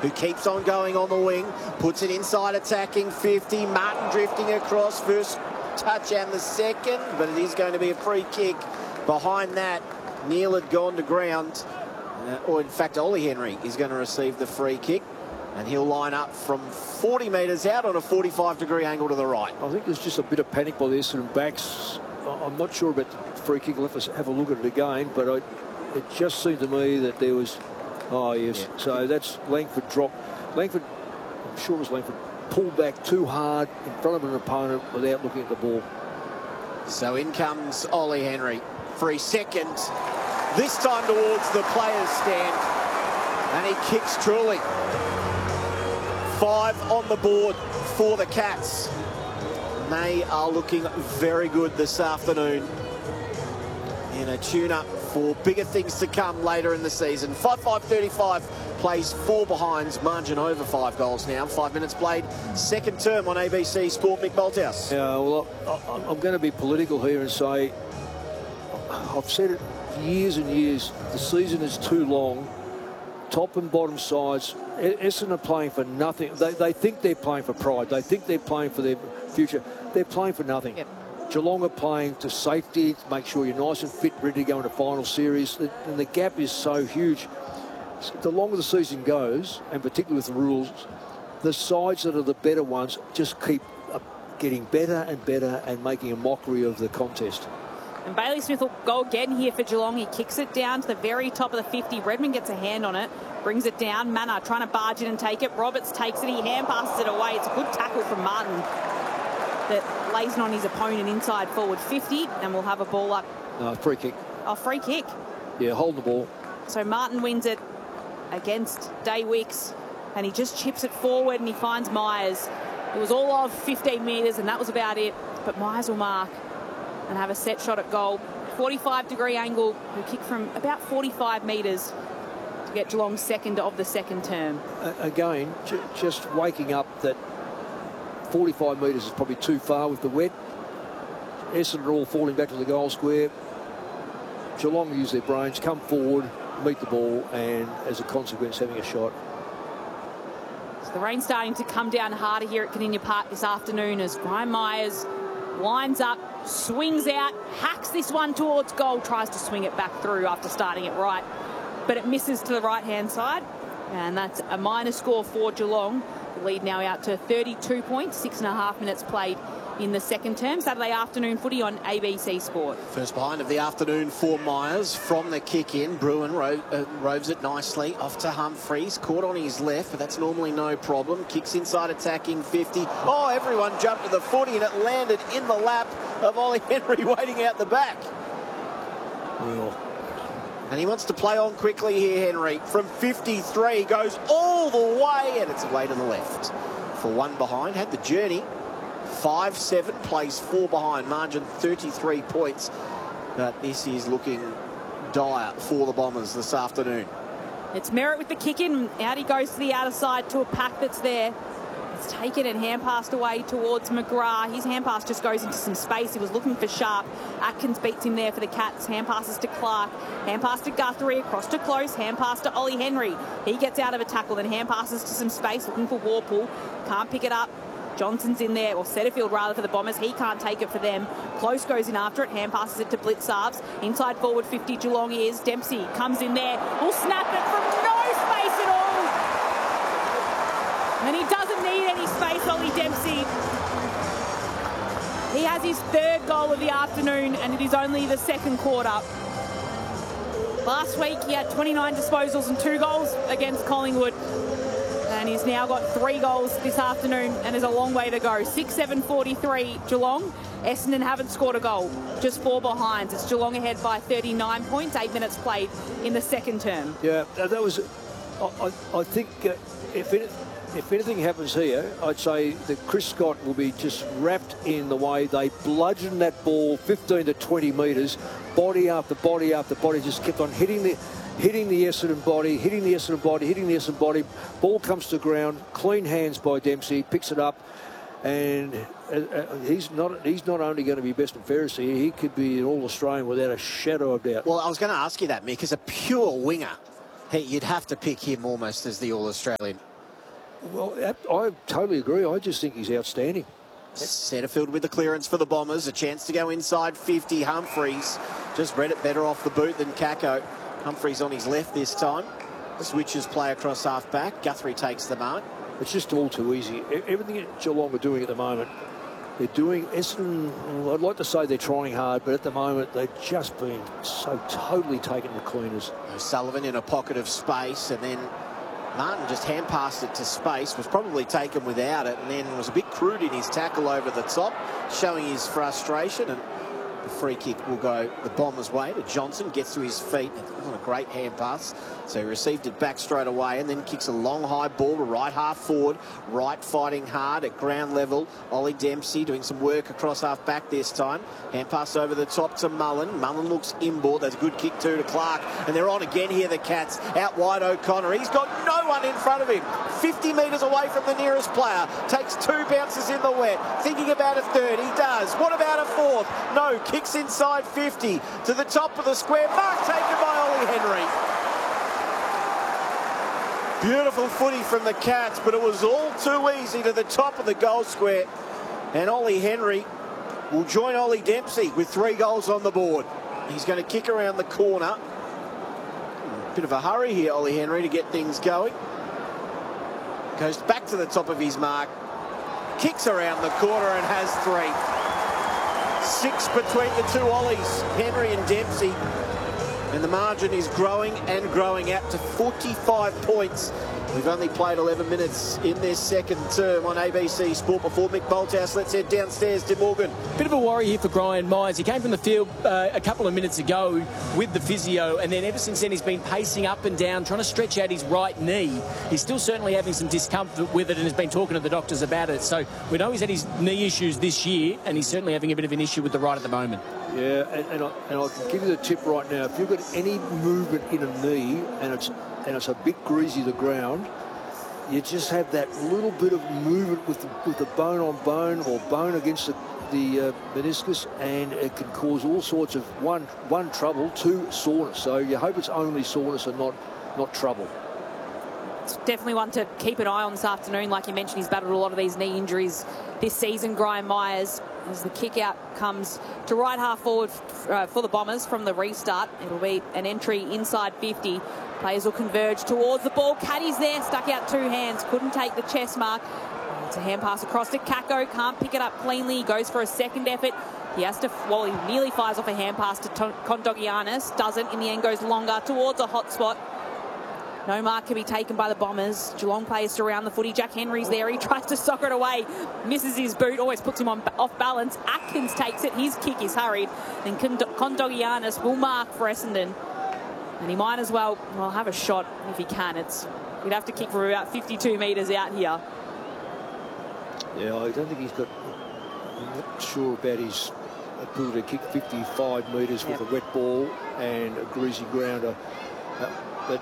who keeps on going on the wing, puts it inside attacking 50. Martin drifting across, first touch and the second, but it is going to be a free kick. Behind that, Neil had gone to ground, or in fact Ollie Henry is going to receive the free kick, and he'll line up from 40 metres out on a 45-degree angle to the right. I think there's just a bit of panic by the Essendon backs. I'm not sure about the free kick. We'll have to have a look at it again, but it just seemed to me that there was... Oh, yes. Yeah. So that's Langford drop. Langford, I'm sure it was Langford, pulled back too hard in front of an opponent without looking at the ball. So in comes Ollie Henry for his second, this time towards the players' stand, and he kicks truly. 5 on the board for the Cats. And they are looking very good this afternoon in a tune-up for bigger things to come later in the season. 5-5-35 plays 4 behinds, margin over 5 goals now. 5 minutes played, second term on ABC Sport. Mick Bolthouse. Yeah, well, I'm going to be political here and say, I've said it years and years, the season is too long. Top and bottom sides, Essendon are playing for nothing. They think they're playing for pride. They think they're playing for their future. They're playing for nothing. Yep. Geelong are playing to safety, to make sure you're nice and fit, ready to go into final series. And the gap is so huge. The longer the season goes, and particularly with the rules, the sides that are the better ones just keep getting better and better and making a mockery of the contest. And Bailey Smith will go again here for Geelong. He kicks it down to the very top of the 50. Redmond gets a hand on it, brings it down. Manor trying to barge in and take it. Roberts takes it. He hand passes it away. It's a good tackle from Martin that lays it on his opponent inside forward 50, and we'll have a ball up. Free kick. Oh, free kick. Yeah, holding the ball. So Martin wins it against Day Wicks, and he just chips it forward, and he finds Myers. It was all of 15 metres, and that was about it. But Myers will mark and have a set shot at goal. 45-degree angle. He'll kick from about 45 metres to get Geelong's second of the second term. Again, just waking up that 45 metres is probably too far with the wet. Essendon are all falling back to the goal square. Geelong use their brains, come forward, meet the ball, and as a consequence, having a shot. So the rain's starting to come down harder here at Kardinia Park this afternoon as Brian Myers lines up, swings out, hacks this one towards goal, tries to swing it back through after starting it right, but it misses to the right-hand side, and that's a minor score for Geelong. The lead now out to 32 points, 6.5 minutes played in the second term. Saturday afternoon footy on ABC Sport. First behind of the afternoon for Myers from the kick in. Bruin roves it nicely off to Humphreys. Caught on his left, but that's normally no problem. Kicks inside attacking 50. Oh, everyone jumped to the footy and it landed in the lap of Ollie Henry waiting out the back. Well. And he wants to play on quickly here, Henry. From 53, goes all the way, and it's away to the left. For 1 behind, had the journey. 5-7, plays 4 behind, margin 33 points. But this is looking dire for the Bombers this afternoon. It's Merritt with the kick in. Out he goes to the outer side to a pack that's there. It's taken and hand passed away towards McGrath. His hand pass just goes into some space. He was looking for Sharp. Atkins beats him there for the Cats. Hand passes to Clark. Hand pass to Guthrie. Across to Close. Hand pass to Ollie Henry. He gets out of a tackle. Then hand passes to some space. Looking for Warpool. Can't pick it up. Johnson's in there, or Setterfield rather, for the Bombers. He can't take it for them. Close goes in after it. Hand passes it to Blitzarves. Inside forward 50, Geelong is. Dempsey comes in there. Will snap it from no space at all. And he doesn't need any space, Ollie Dempsey. He has his 3rd goal of the afternoon, and it is only the second quarter. Last week, he had 29 disposals and 2 goals against Collingwood. And he's now got 3 goals this afternoon, and there's a long way to go. 6-7-43 Geelong. Essendon haven't scored a goal, just 4 behinds. It's Geelong ahead by 39 points, 8 minutes played in the second term. Yeah, that was, I think if anything happens here, I'd say that Chris Scott will be just wrapped in the way they bludgeoned that ball 15 to 20 metres, body after body after body, just kept on hitting the Essendon body, hitting the Essendon body. Ball comes to ground, clean hands by Dempsey, picks it up, and he's not only going to be best and fairest here, he could be an All-Australian without a shadow of doubt. Well, I was going to ask you that, Mick, as a pure winger, hey, you'd have to pick him almost as the All-Australian. Well, I totally agree. I just think he's outstanding. Setterfield with the clearance for the Bombers. A chance to go inside 50. Humphreys just read it better off the boot than Kako. Humphreys on his left this time. Switches play across half back. Guthrie takes the mark. It's just all too easy. Everything that Geelong are doing at the moment, they're doing. Essendon, I'd like to say they're trying hard, but at the moment they've just been so totally taken to cleaners. Sullivan in a pocket of space, and then Martin just hand passed it to space, was probably taken without it, and then was a bit crude in his tackle over the top, showing his frustration. And the free kick will go the Bombers' way to Johnson. Gets to his feet. It wasn't a great hand pass, so he received it back straight away, and then kicks a long high ball to right half forward. Right fighting hard at ground level. Ollie Dempsey doing some work across half back this time. Hand pass over the top to Mullen. Mullen looks inboard. That's a good kick too to Clark, and they're on again here, the Cats. Out wide O'Connor. He's got no one in front of him. 50 metres away from the nearest player. Takes 2 bounces in the wet. Thinking about a third. He does. What about a fourth? No. Kicks inside 50 to the top of the square. Mark taken by Ollie Henry. Beautiful footy from the Cats, but it was all too easy to the top of the goal square. And Ollie Henry will join Ollie Dempsey with 3 goals on the board. He's going to kick around the corner. Bit of a hurry here, Ollie Henry, to get things going. Goes back to the top of his mark. Kicks around the corner and has 3. 6 between the two Ollies, Henry and Dempsey. And the margin is growing and growing out to 45 points. We've only played 11 minutes in this second term on ABC Sport. Before Mick Bolthouse, let's head downstairs to Morgan. Bit of a worry here for Brian Myers. He came from the field a couple of minutes ago with the physio, and then ever since then he's been pacing up and down, trying to stretch out his right knee. He's still certainly having some discomfort with it and has been talking to the doctors about it. So we know he's had his knee issues this year, and he's certainly having a bit of an issue with the right at the moment. Yeah, and I can give you the tip right now. If you've got any movement in a knee and it's a bit greasy to the ground, you just have that little bit of movement with the bone on bone or bone against the meniscus, and it can cause all sorts of one trouble, 2 soreness. So you hope it's only soreness and not trouble. It's definitely one to keep an eye on this afternoon. Like you mentioned, he's battled a lot of these knee injuries this season, Brian Myers. As the kick out comes to right half forward for the Bombers from the restart. It'll be an entry inside 50. Players will converge towards the ball. Caddy's there, stuck out 2 hands, couldn't take the chest mark. It's a hand pass across to Kako, can't pick it up cleanly. He goes for a second effort. He has to, well, he nearly fires off a hand pass to Kondogiannis. Doesn't, in the end goes longer towards a hot spot. No mark can be taken by the Bombers. Geelong plays to round the footy. Jack Henry's there. He tries to soccer it away. Misses his boot. Always puts him off balance. Atkins takes it. His kick is hurried. Then Kondogiannis will mark for Essendon. And he might as well have a shot if he can. He'd have to kick from about 52 metres out here. Yeah, I don't think he's got... I'm not sure about his ability to kick 55 metres with a wet ball and a greasy grounder. But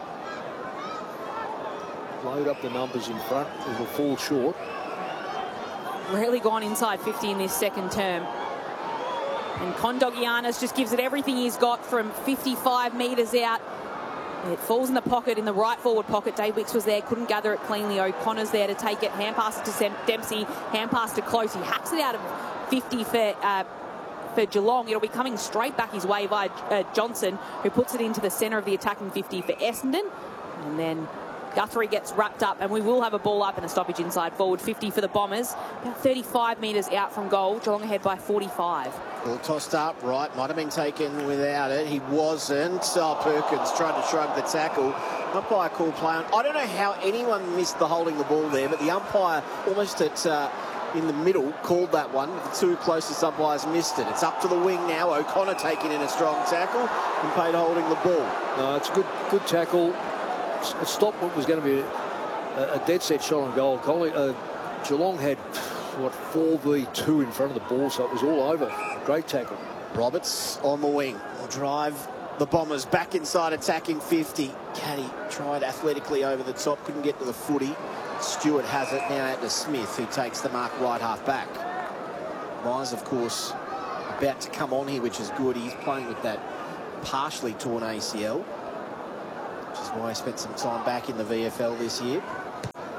load up the numbers in front, it'll fall short. Rarely gone inside 50 in this second term. And Kondogiannis just gives it everything he's got from 55 metres out. It falls in the pocket, in the right forward pocket. Dave Wicks was there, couldn't gather it cleanly. O'Connor's there to take it. Hand pass it to Dempsey, hand pass to Close. He hacks it out of 50 for Geelong. It'll be coming straight back his way by Johnson, who puts it into the centre of the attacking 50 for Essendon. And then Guthrie gets wrapped up, and we will have a ball up and a stoppage inside forward 50 for the Bombers. About 35 metres out from goal. Geelong ahead by 45. Ball tossed up right, might have been taken without it. He wasn't. Perkins tried to shrug the tackle. Umpire called play on. I don't know how anyone missed the holding the ball there, but the umpire almost in the middle called that one. The 2 closest umpires missed it. It's up to the wing now. O'Connor taking in a strong tackle and Payne holding the ball. No, it's a good tackle. It stopped what was going to be a dead set shot on goal. Geelong had 4v2 in front of the ball, so it was all over. Great tackle. Roberts on the wing will drive the Bombers back inside attacking 50. Caddy tried athletically over the top, couldn't get to the footy. Stewart has it now out to Smith, who takes the mark right half back. Myers, of course, about to come on here, which is good. He's playing with that partially torn ACL, which is why he spent some time back in the VFL this year.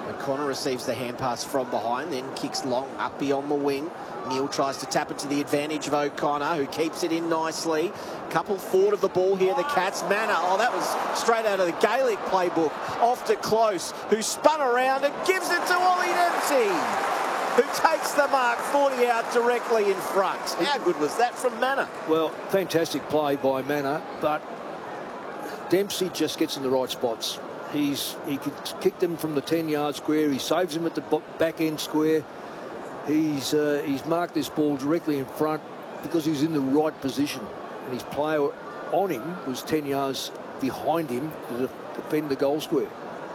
O'Connor receives the hand pass from behind, then kicks long up beyond the wing. Neil tries to tap it to the advantage of O'Connor, who keeps it in nicely. Couple forward of the ball here, the Cats. Manor, oh, that was straight out of the Gaelic playbook. Off to Close, who spun around and gives it to Ollie Dempsey, who takes the mark 40 out directly in front. How good was that from Manor? Well, fantastic play by Manor, but Dempsey just gets in the right spots. He can kick them from the 10-yard square. He saves them at the back end square. He's marked this ball directly in front because he's in the right position, and his player on him was 10 yards behind him to defend the goal square.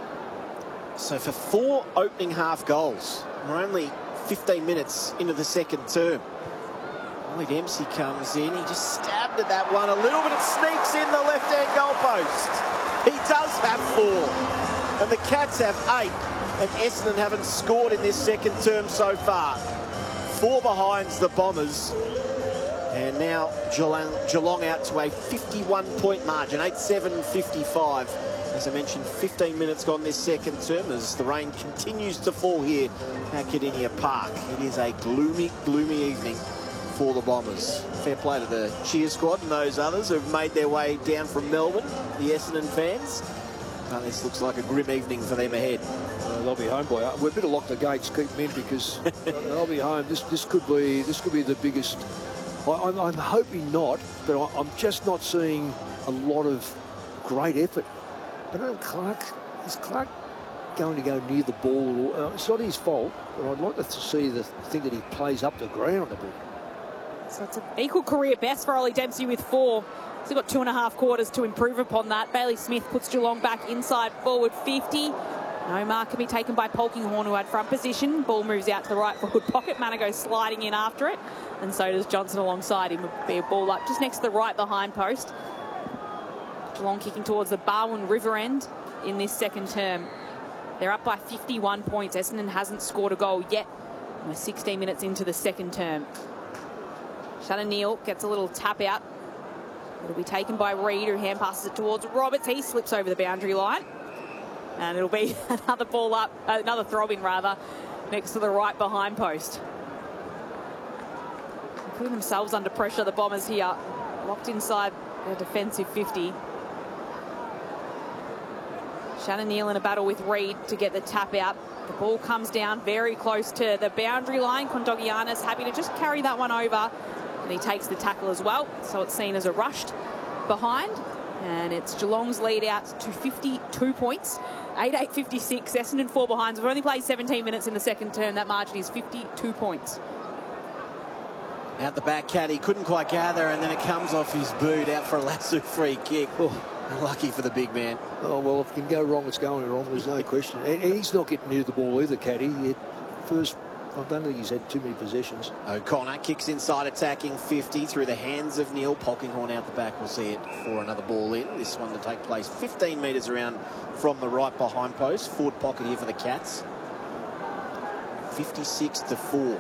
So for 4 opening half goals, we're only 15 minutes into the second term. Ollie Dempsey comes in. He just stabbed at that one a little bit. It sneaks in the left-hand goalpost. He does have 4, and the Cats have 8, and Essendon haven't scored in this second term so far. 4 behinds the Bombers, and now Geelong out to a 51-point margin, 8-7-55. As I mentioned, 15 minutes gone this second term as the rain continues to fall here at Kardinia Park. It is a gloomy, gloomy evening for the Bombers. Fair play to the cheer squad and those others who've made their way down from Melbourne, the Essendon fans. This looks like a grim evening for them ahead. They'll be home by. We better lock the gates, keep them in, because they'll be home. This could be the biggest. I'm hoping not, but I'm just not seeing a lot of great effort. But I don't know, is Clark going to go near the ball? It's not his fault, but I'd like to see the thing that he plays up the ground a bit. So it's an equal career best for Ollie Dempsey with 4. He's got 2.5 quarters to improve upon that. Bailey Smith puts Geelong back inside forward 50. No mark can be taken by Polkinghorne, who had front position. Ball moves out to the right forward pocket. Manor goes sliding in after it, and so does Johnson alongside him. It'll be a ball up just next to the right behind post. Geelong kicking towards the Barwon River end in this second term. They're up by 51 points. Essendon hasn't scored a goal yet. We're 16 minutes into the second term. Shannon Neal gets a little tap out. It'll be taken by Reid, who hand passes it towards Roberts. He slips over the boundary line. And it'll be another ball up, another throw-in rather, next to the right behind post. Putting themselves under pressure, the Bombers here, locked inside their defensive 50. Shannon Neal in a battle with Reid to get the tap out. The ball comes down very close to the boundary line. Kondogiannis happy to just carry that one over. And he takes the tackle as well, so it's seen as a rushed behind. And it's Geelong's lead out to 52 points. 8-8-56, Essendon 4 behinds. We've only played 17 minutes in the second term. That margin is 52 points. Out the back, Caddy couldn't quite gather, and then it comes off his boot out for a lasso free kick. Oh, lucky for the big man. Oh, well, if it can go wrong, it's going wrong. There's no question. And he's not getting near the ball either, Caddy. I don't think he's had too many possessions. O'Connor kicks inside, attacking 50 through the hands of Neil. Polkinghorne out the back. We'll see it for another ball in. This one to take place 15 metres around from the right behind post. Forward pocket here for the Cats. 56-4.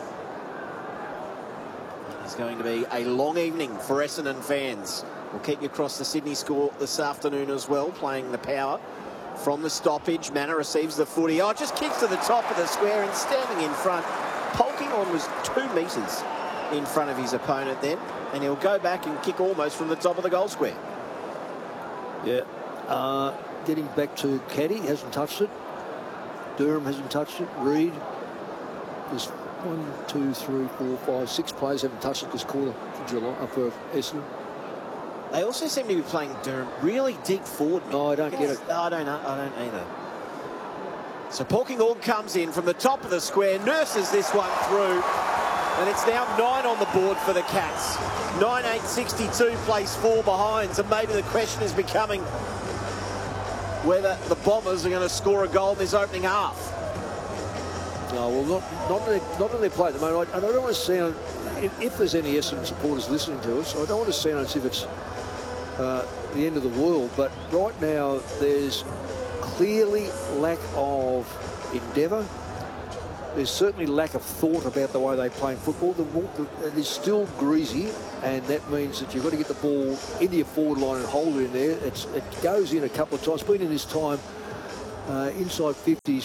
It's going to be a long evening for Essendon fans. We'll keep you across the Sydney score this afternoon as well, playing the power. From the stoppage, Manor receives the footy. Oh, just kicks to the top of the square and standing in front. Polkinghorne was 2 metres in front of his opponent then, and he'll go back and kick almost from the top of the goal square. Yeah. Getting back to Caddy, hasn't touched it. Durham hasn't touched it. Reid. There's 1, 2, 3, 4, 5, 6 players haven't touched it this quarter for Essendon. They also seem to be playing Durham really deep forward. No, I don't get it. I don't either. So Polkinghorne comes in from the top of the square, nurses this one through, and it's now 9 on the board for the Cats. 9-8-62 plays 4 behinds, and maybe the question is becoming whether the Bombers are going to score a goal in this opening half. No, well, not in their play at the moment. I don't want to sound, if there's any Essendon supporters listening to us, I don't want to sound as if it's the end of the world, but right now there's clearly lack of endeavour. There's certainly lack of thought about the way they play football. It is still greasy, and that means that you've got to get the ball into your forward line and hold it in there. It goes in a couple of times. Been in this time inside 50s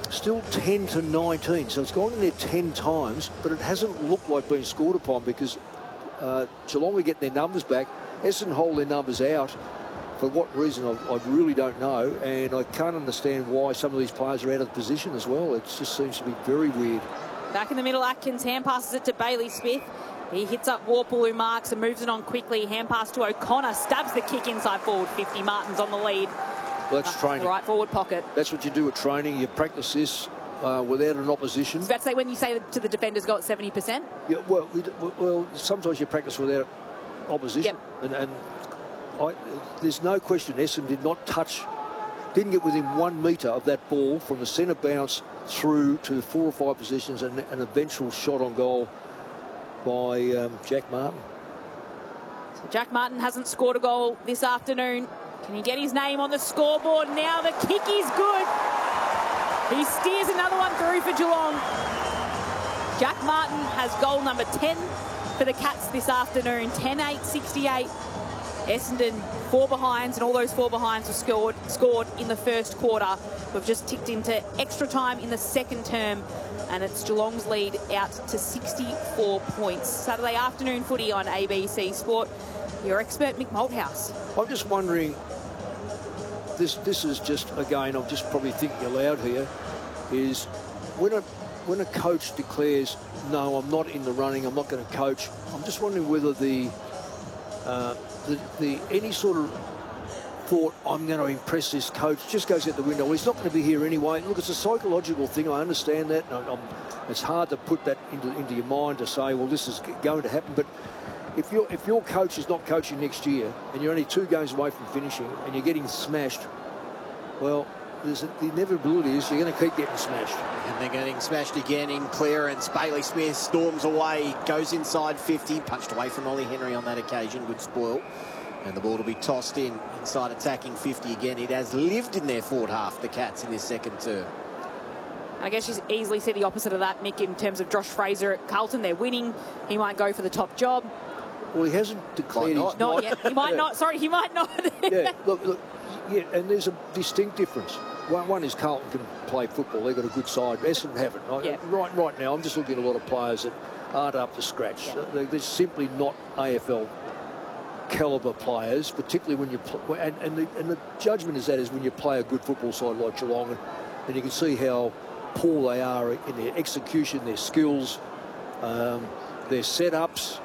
still 10-19. So it's gone in there 10 times, but it hasn't looked like being scored upon because Geelong will get their numbers back. Essendon hold their numbers out. For what reason, I really don't know. And I can't understand why some of these players are out of position as well. It just seems to be very weird. Back in the middle, Atkins hand passes it to Bailey Smith. He hits up Warple, who marks and moves it on quickly. Hand pass to O'Connor, stabs the kick inside forward 50. Martin's on the lead. Well, that's training. The right forward pocket. That's what you do at training. You practice this without an opposition. I was about to say, when you say to the defenders got 70%? Yeah, well, sometimes you practice without opposition. Yep. And there's no question Essendon didn't get within 1 metre of that ball from the centre bounce through to 4 or 5 positions and an eventual shot on goal by Jack Martin. So Jack Martin hasn't scored a goal this afternoon. Can he get his name on the scoreboard now? The kick is good. He steers another one through for Geelong. Jack Martin has goal number 10 for the Cats this afternoon. 10-8-68. Essendon 4 behinds, and all those 4 behinds were scored in the first quarter. We've just ticked into extra time in the second term, and it's Geelong's lead out to 64 points. Saturday afternoon footy on ABC Sport. Your expert, Mick Malthouse. I'm just wondering, this is just, again, I'm just probably thinking aloud here, is when a coach declares, no, I'm not in the running, I'm not going to coach, I'm just wondering whether any sort of thought, I'm going to impress this coach, just goes out the window. Well, he's not going to be here anyway. Look, it's a psychological thing. I understand that. It's hard to put that into your mind to say, well, this is going to happen. But if your coach is not coaching next year and you're only 2 games away from finishing and you're getting smashed, well, the inevitability is you're going to keep getting smashed. And they're getting smashed again in clearance. Bailey Smith storms away, goes inside 50, punched away from Ollie Henry on that occasion. Good spoil. And the ball will be tossed inside attacking 50 again. It has lived in their forward half, the Cats, in this second term. I guess you easily see the opposite of that, Mick, in terms of Josh Fraser at Carlton. They're winning. He might go for the top job. Well, he hasn't declared his... Not yet. He might not. Sorry, he might not. Yeah, look, yeah, and there's a distinct difference. One is Carlton can play football. They've got a good side. Essendon haven't. Yeah. Right now, I'm just looking at a lot of players that aren't up to scratch. Yeah. They're simply not AFL calibre players, particularly when you play. And the judgment is when you play a good football side like Geelong, and you can see how poor they are in their execution, their skills, their setups.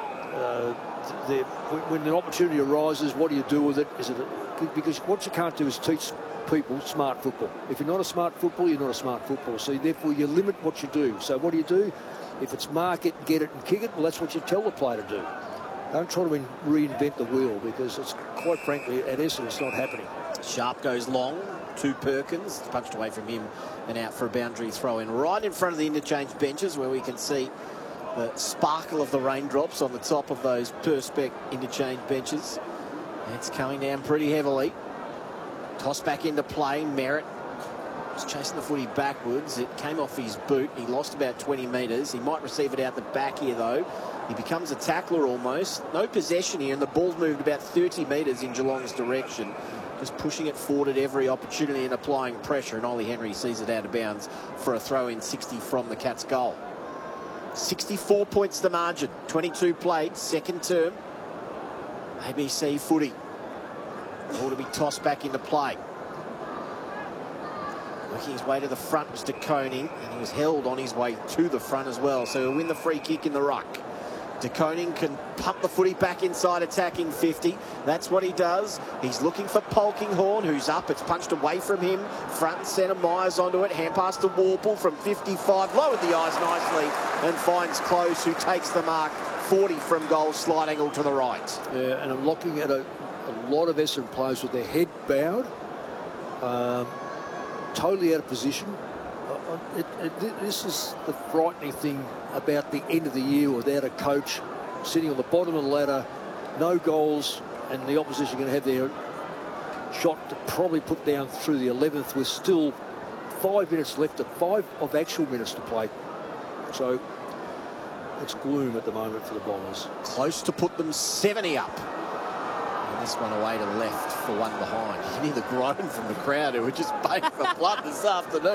When an opportunity arises, what do you do with it? Because what you can't do is teach people smart football. If you're not a smart football, you're not a smart football. So therefore you limit what you do. So what do? If it's mark it, get it and kick it, well, that's what you tell the player to do. Don't try to reinvent the wheel, because it's, quite frankly, at Essendon, it's not happening. Sharp goes long to Perkins, punched away from him and out for a boundary throw in right in front of the interchange benches, where we can see the sparkle of the raindrops on the top of those Perspex interchange benches. It's coming down pretty heavily. Toss back into play. Merritt was chasing the footy backwards. It came off his boot. He lost about 20 metres. He might receive it out the back here, though. He becomes a tackler almost. No possession here, and the ball's moved about 30 metres in Geelong's direction. Just pushing it forward at every opportunity and applying pressure, and Ollie Henry sees it out of bounds for a throw-in 60 from the Cats' goal. 64 points the margin. 22 played, second term. ABC footy. Ball to be tossed back into play. Working his way to the front was De Koning, and he was held on his way to the front as well. So he'll win the free kick in the ruck. De Koning can pump the footy back inside attacking 50. That's what he does. He's looking for Polkinghorne, who's up. It's punched away from him. Front and centre, Myers onto it. Hand pass to Warple from 55. Lowered the eyes nicely and finds Close, who takes the mark. 40 from goal, slight angle to the right. Yeah, and I'm looking at a lot of Essendon players with their head bowed, totally out of position. This is the frightening thing about the end of the year without a coach, sitting on the bottom of the ladder, no goals, and the opposition going to have their shot to probably put down through the 11th with still 5 minutes left, 5 of actual minutes to play. So it's gloom at the moment for the Bombers. Close to put them 70 up. And this one away to left for one behind. You can hear the groan from the crowd who are just baying for blood this afternoon.